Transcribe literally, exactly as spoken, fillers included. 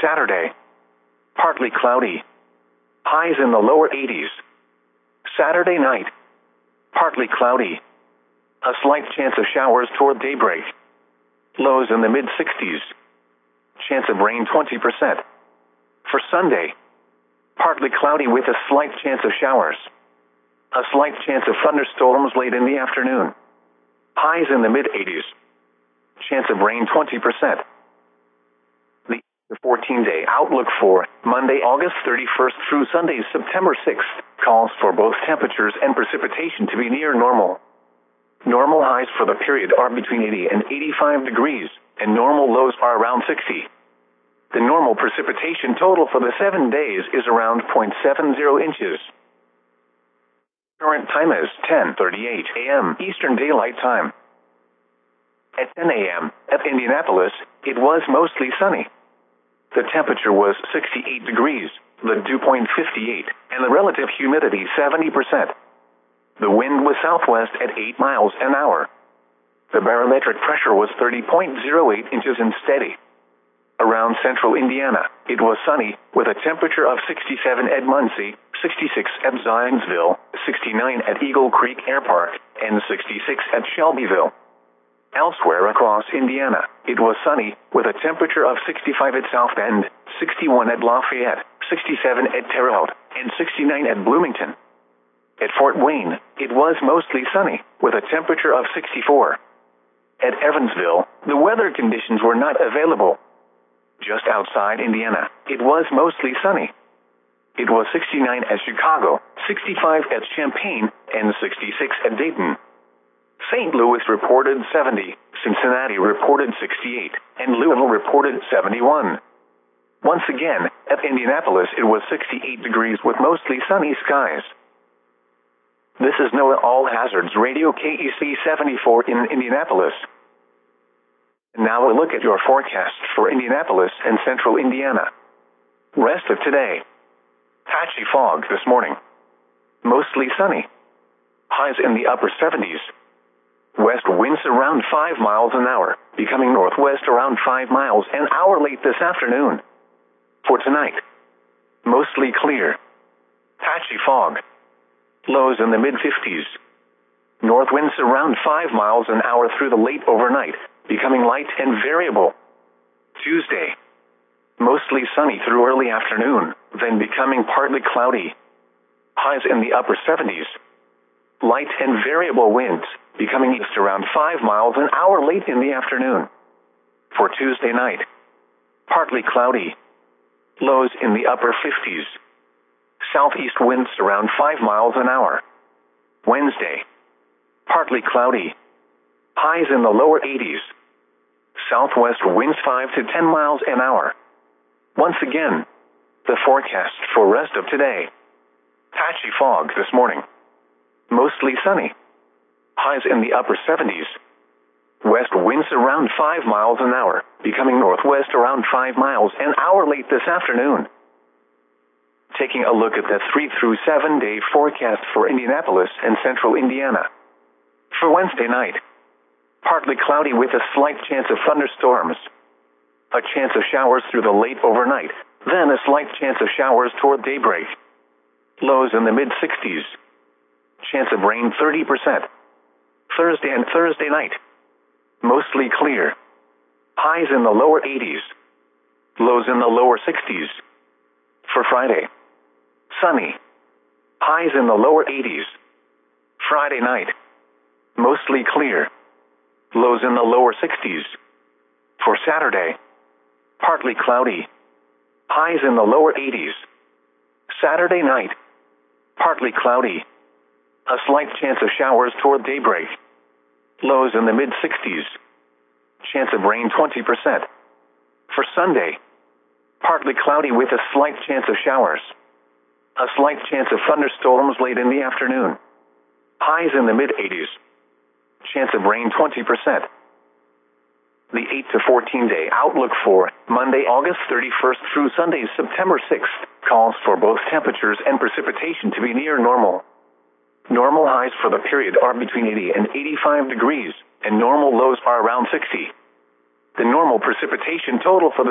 Saturday, partly cloudy. Highs in the lower eighties. Saturday night, partly cloudy. A slight chance of showers toward daybreak. Lows in the mid-sixties. Chance of rain twenty percent. For Sunday, partly cloudy with a slight chance of showers. A slight chance of thunderstorms late in the afternoon. Highs in the mid-eighties. Chance of rain twenty percent. The fourteen-day outlook for Monday, August thirty-first through Sunday, September sixth, calls for both temperatures and precipitation to be near normal. Normal highs for the period are between eighty and eighty-five degrees, and normal lows are around sixty. The normal precipitation total for the seven days is around zero point seven zero inches. Current time is ten thirty-eight a m Eastern Daylight Time. At ten a m at Indianapolis, it was mostly sunny. The temperature was sixty-eight degrees, the dew point fifty-eight, and the relative humidity seventy percent. The wind was southwest at eight miles an hour. The barometric pressure was thirty point zero eight inches and steady. Around central Indiana, it was sunny, with a temperature of sixty-seven at Muncie, sixty-six at Zionsville, sixty-nine at Eagle Creek Air Park, and sixty-six at Shelbyville. Elsewhere across Indiana, it was sunny, with a temperature of sixty-five at South Bend, sixty-one at Lafayette, sixty-seven at Terre Haute, and sixty-nine at Bloomington. At Fort Wayne, it was mostly sunny, with a temperature of sixty-four. At Evansville, the weather conditions were not available. Just outside Indiana, it was mostly sunny. It was sixty-nine at Chicago, sixty-five at Champaign, and sixty-six at Dayton. Saint Louis reported seventy, Cincinnati reported sixty-eight, and Louisville reported seventy-one. Once again, at Indianapolis it was sixty-eight degrees with mostly sunny skies. This is NOAA All Hazards Radio K E C seventy-four in Indianapolis. And now a look at your forecast for Indianapolis and central Indiana. Rest of today. Patchy fog this morning. Mostly sunny. Highs in the upper seventies. West winds around five miles an hour, becoming northwest around five miles an hour late this afternoon. For tonight, mostly clear. Patchy fog. Lows in the mid-fifties. North winds around five miles an hour through the late overnight, becoming light and variable. Tuesday, mostly sunny through early afternoon, then becoming partly cloudy. Highs in the upper seventies. Light and variable winds, becoming east around five miles an hour late in the afternoon. For Tuesday night, partly cloudy. Lows in the upper fifties. Southeast winds around five miles an hour. Wednesday, partly cloudy. Highs in the lower eighties. Southwest winds five to ten miles an hour. Once again, the forecast for rest of today. Patchy fog this morning. Mostly sunny. Highs in the upper seventies. West winds around five miles an hour, becoming northwest around five miles an hour late this afternoon. Taking a look at the three through seven day forecast for Indianapolis and central Indiana. For Wednesday night, partly cloudy with a slight chance of thunderstorms. A chance of showers through the late overnight, then a slight chance of showers toward daybreak. Lows in the mid-sixties. Chance of rain thirty percent. Thursday and Thursday night, mostly clear. Highs in the lower eighties. Lows in the lower sixties. For Friday, sunny. Highs in the lower eighties. Friday night, mostly clear. Lows in the lower sixties. For Saturday, partly cloudy. Highs in the lower eighties. Saturday night, partly cloudy. A slight chance of showers toward daybreak. Lows in the mid-sixties. Chance of rain twenty percent. For Sunday, partly cloudy with a slight chance of showers. A slight chance of thunderstorms late in the afternoon. Highs in the mid-eighties. Chance of rain twenty percent. The eight to fourteen day outlook for Monday, August thirty-first through Sunday, September sixth, calls for both temperatures and precipitation to be near normal. Normal highs for the period are between eighty and eighty-five degrees, and normal lows are around sixty. The normal precipitation total for the